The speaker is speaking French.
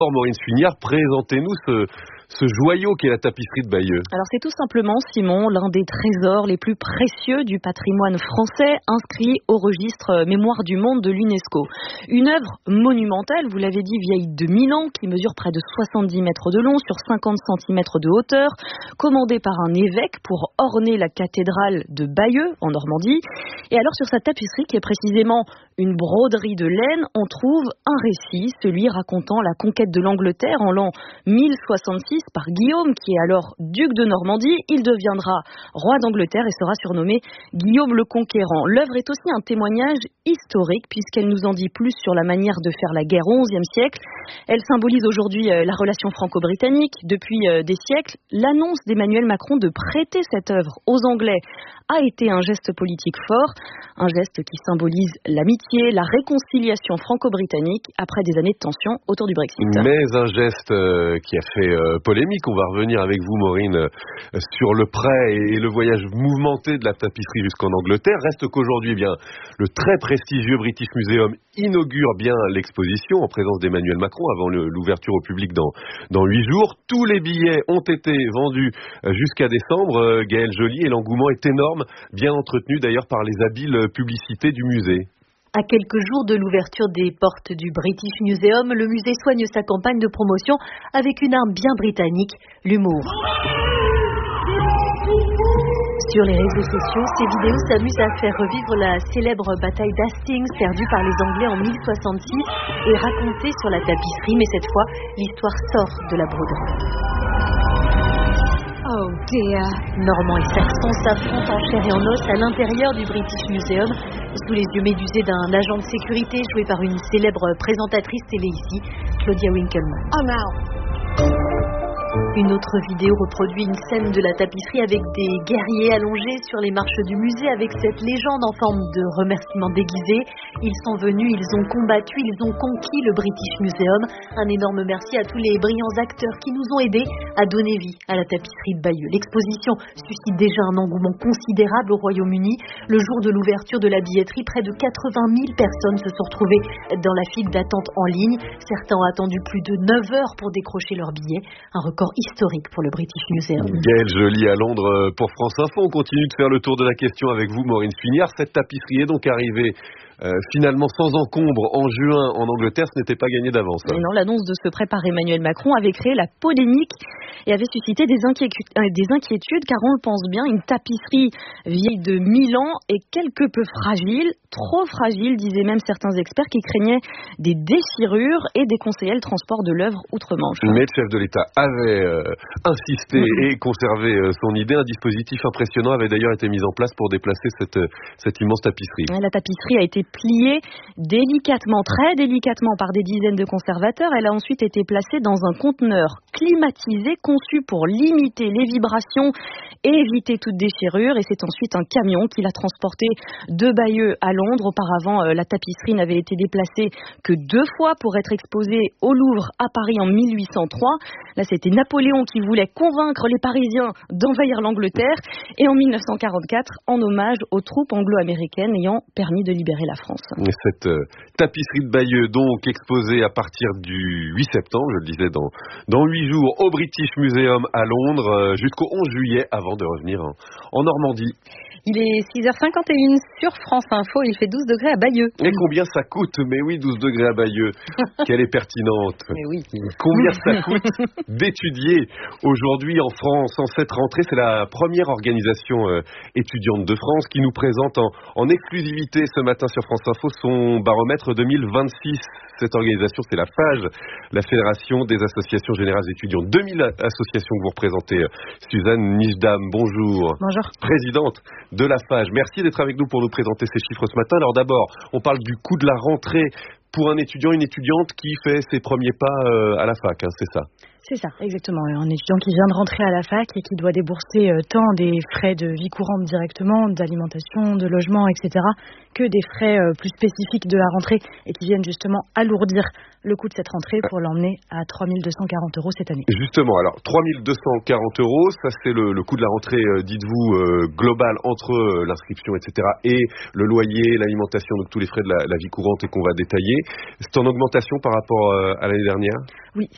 Maureen Suignard, présentez-nous ce joyau qu'est la tapisserie de Bayeux. Alors c'est tout simplement, Simon, l'un des trésors les plus précieux du patrimoine français inscrit au registre Mémoire du monde de l'UNESCO. Une œuvre monumentale, vous l'avez dit, vieille de 1000 ans, qui mesure près de 70 mètres de long sur 50 cm de hauteur, commandée par un évêque pour orner la cathédrale de Bayeux en Normandie. Et alors sur sa tapisserie, qui est précisément une broderie de laine, on trouve un récit, celui racontant la conquête de l'Angleterre en l'an 1066 par Guillaume, qui est alors duc de Normandie. Il deviendra roi d'Angleterre et sera surnommé Guillaume le Conquérant. L'œuvre est aussi un témoignage historique, puisqu'elle nous en dit plus sur la manière de faire la guerre au XIe siècle. Elle symbolise aujourd'hui la relation franco-britannique. Depuis des siècles, l'annonce d'Emmanuel Macron de prêter cette œuvre aux Anglais a été un geste politique fort, un geste qui symbolise l'amitié, la réconciliation franco-britannique après des années de tension autour du Brexit. Mais un geste qui a fait polémique. On va revenir avec vous, Maureen, sur le prêt et le voyage mouvementé de la tapisserie jusqu'en Angleterre. Reste qu'aujourd'hui, le très prestigieux British Museum inaugure bien l'exposition en présence d'Emmanuel Macron avant l'ouverture au public dans 8 jours. Tous les billets ont été vendus jusqu'à décembre, Gaëlle Joly, et l'engouement est énorme, bien entretenu d'ailleurs par les habiles publicités du musée. À quelques jours de l'ouverture des portes du British Museum, le musée soigne sa campagne de promotion avec une arme bien britannique, l'humour. Sur les réseaux sociaux, ces vidéos s'amusent à faire revivre la célèbre bataille d'Hastings perdue par les Anglais en 1066 et racontée sur la tapisserie, mais cette fois, l'histoire sort de la broderie. Oh dear. Normands et Saxons s'affrontent en chair et en os à l'intérieur du British Museum, sous les yeux médusés d'un agent de sécurité joué par une célèbre présentatrice télé ici, Claudia Winkleman. I'm out. Une autre vidéo reproduit une scène de la tapisserie avec des guerriers allongés sur les marches du musée avec cette légende en forme de remerciement déguisé. Ils sont venus, ils ont combattu, ils ont conquis le British Museum. Un énorme merci à tous les brillants acteurs qui nous ont aidés à donner vie à la tapisserie de Bayeux. L'exposition suscite déjà un engouement considérable au Royaume-Uni. Le jour de l'ouverture de la billetterie, près de 80 000 personnes se sont retrouvées dans la file d'attente en ligne. Certains ont attendu plus de 9 heures pour décrocher leur billet. Un record historique pour le British Museum. Gaëlle Joly à Londres pour France Info. On continue de faire le tour de la question avec vous, Maureen Suignard. Cette tapisserie est donc arrivée finalement sans encombre en juin en Angleterre. Ce n'était pas gagné d'avance. Mais non, l'annonce de ce prêt par Emmanuel Macron avait créé la polémique et avait suscité des inquiétudes, car on le pense bien, une tapisserie vieille de 1000 ans est quelque peu fragile, trop fragile, disaient même certains experts qui craignaient des déchirures et déconseillaient le transport de l'œuvre outre-Manche. Mais le chef de l'État avait insisté et conservé son idée. Un dispositif impressionnant avait d'ailleurs été mis en place pour déplacer cette immense tapisserie. La tapisserie a été pliée délicatement, très délicatement par des dizaines de conservateurs. Elle a ensuite été placée dans un conteneur climatisé conçu pour limiter les vibrations et éviter toute déchirure. Et c'est ensuite un camion qui l'a transportée de Bayeux à Londres. Auparavant, la tapisserie n'avait été déplacée que 2 fois pour être exposée au Louvre à Paris en 1803. Là, c'était Napoléon qui voulait convaincre les Parisiens d'envahir l'Angleterre. Et en 1944, en hommage aux troupes anglo-américaines ayant permis de libérer la France. Cette tapisserie de Bayeux, donc exposée à partir du 8 septembre, je le disais, dans 8 jours, au British Museum à Londres, jusqu'au 11 juillet, avant de revenir en Normandie. Il est 6h51 sur France Info, il fait 12 degrés à Bayeux. Et combien ça coûte? Mais oui, 12 degrés à Bayeux. Qu'elle est pertinente. Mais oui. Combien ça coûte d'étudier aujourd'hui en France en cette rentrée? C'est la première organisation étudiante de France qui nous présente en exclusivité ce matin sur France Info son baromètre 2026. Cette organisation, c'est la FAGE, la Fédération des associations générales étudiantes. 2000 associations que vous représentez. Suzanne Nijdam, bonjour. Bonjour. Présidente de la FAGE. Merci d'être avec nous pour nous présenter ces chiffres ce matin. Alors d'abord, on parle du coût de la rentrée pour un étudiant, une étudiante qui fait ses premiers pas à la fac, c'est ça? C'est ça, exactement. Un étudiant qui vient de rentrer à la fac et qui doit débourser tant des frais de vie courante directement, d'alimentation, de logement, etc., que des frais plus spécifiques de la rentrée et qui viennent justement alourdir le coût de cette rentrée pour l'emmener à 3 240 € cette année. Justement, alors 3 240 €, ça c'est le coût de la rentrée, dites-vous, global entre l'inscription, etc., et le loyer, l'alimentation, donc tous les frais de la vie courante et qu'on va détailler. C'est en augmentation par rapport à l'année dernière? Oui,